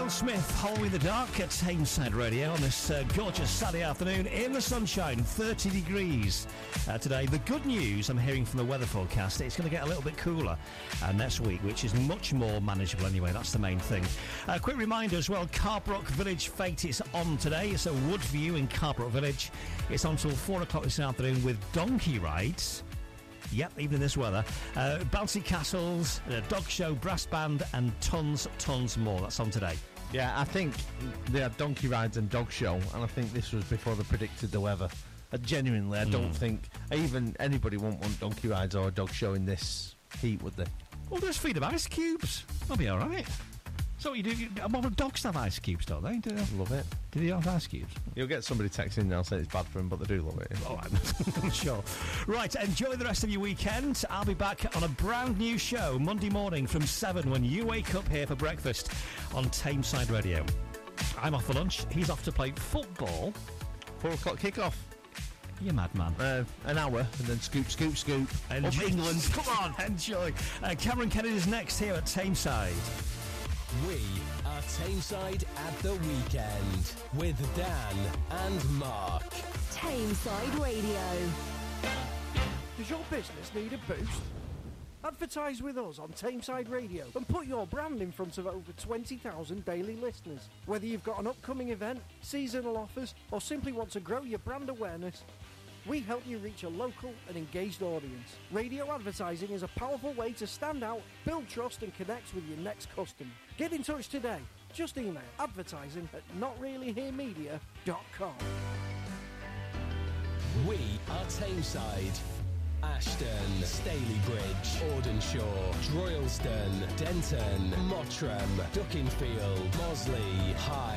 Smith, Hole in the Dark at Tameside Radio on this gorgeous Saturday afternoon in the sunshine, 30 degrees today. The good news I'm hearing from the weather forecast, it's going to get a little bit cooler next week, which is much more manageable anyway. That's the main thing. Quick reminder as well, Carbrook Village Fete is on today. It's at Woodview in Carbrook Village. It's on till 4 o'clock this afternoon with donkey rides. Yep, even in this weather. Bouncy castles, dog show, brass band, and tons more. That's on today. Yeah, I think they had donkey rides and dog show, and I think this was before they predicted the weather. Genuinely, I don't think even anybody won't want donkey rides or a dog show in this heat, would they? Well, just feed them ice cubes. That'll be all right. So what you do? Well, dogs have ice cubes, don't they? Love it. Do they have ice cubes? You'll get somebody texting now saying it's bad for them, but they do love it. Oh, I'm sure. Right, enjoy the rest of your weekend. I'll be back on a brand new show Monday morning from 7 when you wake up here for breakfast on Tameside Radio. I'm off for lunch. He's off to play football. 4 o'clock kick-off. You madman. An hour, and then scoop. And up England. Come on, enjoy. Cameron Kennedy's next here at Tameside. We are Tameside at the weekend with Dan and Mark. Tameside Radio. Does your business need a boost? Advertise with us on Tameside Radio and put your brand in front of over 20,000 daily listeners. Whether you've got an upcoming event, seasonal offers, or simply want to grow your brand awareness, we help you reach a local and engaged audience. Radio advertising is a powerful way to stand out, build trust and connect with your next customer. Get in touch today. Just email advertising@notreallyheremedia.com. We are Tameside. Ashton, Stalybridge, Audenshaw, Droylsden, Denton, Mottram, Duckingfield, Mosley, Hyde.